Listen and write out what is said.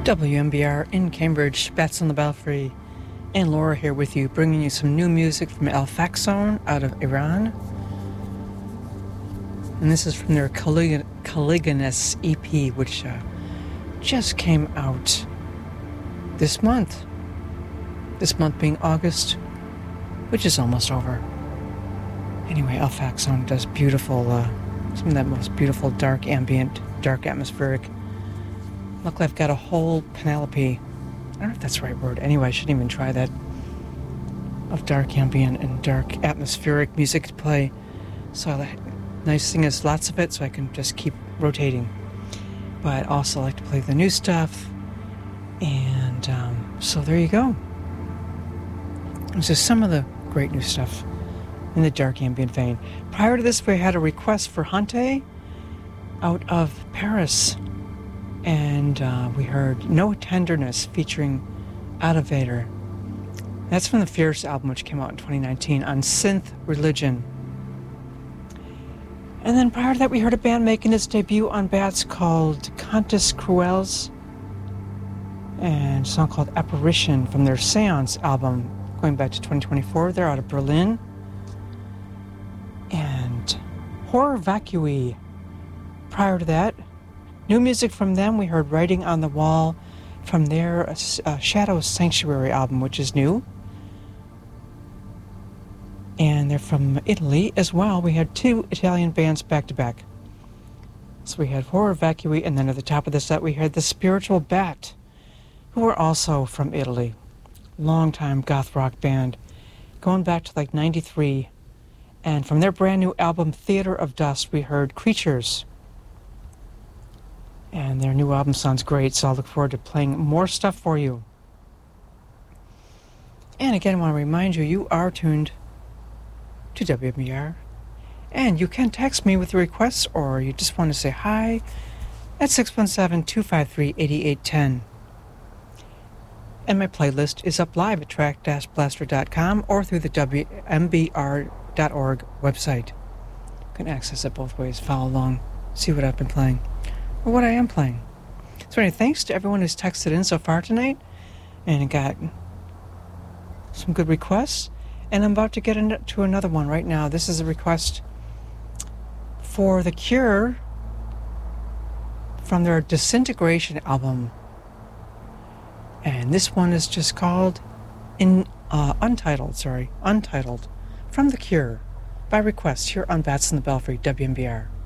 WMBR in Cambridge, Bats on the Belfry, and Laura here with you, bringing you some new music from El Faxon out of Iran. And this is from their Caligonous EP, which just came out this month. This month being August, which is almost over. Anyway, El Faxon does beautiful, some of that most beautiful dark ambient, dark atmospheric. Luckily, I've got a whole panoply. I don't know if that's the right word. Anyway, I shouldn't even try that. Of dark ambient and dark atmospheric music to play. So the nice thing is lots of it, so I can just keep rotating. But I also like to play the new stuff. And so there you go. This is some of the great new stuff in the dark ambient vein. Prior to this, we had a request for Hante out of Paris. And we heard No Tenderness featuring Elevator. That's from the Fierce album, which came out in 2019 on Synth Religion. And then prior to that, we heard a band making its debut on Bats called Cantus Cruels, and a song called Apparition from their Seance album going back to 2024. They're out of Berlin. And Horror Vacui. Prior to that, new music from them, we heard Writing on the Wall from their Shadow Sanctuary album, which is new. And they're from Italy as well. We had two Italian bands back-to-back. So we had Horror Vacui, and then at the top of the set we had The Spiritual Bat, who are also from Italy. Long-time goth rock band, going back to like 93. And from their brand new album, Theater of Dust, we heard Creatures. And their new album sounds great, so I'll look forward to playing more stuff for you. And again, I want to remind you, you are tuned to WMBR. And you can text me with your requests, or you just want to say hi at 617-253-8810. And my playlist is up live at track-blaster.com or through the WMBR.org website. You can access it both ways, follow along, see what I've been playing. Or what I am playing. So anyway, thanks to everyone who's texted in so far tonight and got some good requests. And I'm about to get into another one right now. This is a request for The Cure from their Disintegration album. And this one is just called Untitled from The Cure by request here on Bats in the Belfry, WMBR.